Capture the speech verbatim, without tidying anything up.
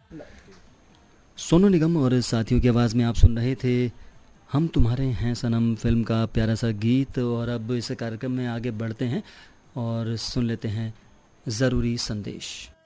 सोनू निगम और साथियों की आवाज़ में आप सुन रहे थे हम तुम्हारे हैं सनम फिल्म का प्यारा सा गीत। और अब इस कार्यक्रम में आगे बढ़ते हैं और सुन लेते हैं ज़रूरी संदेश।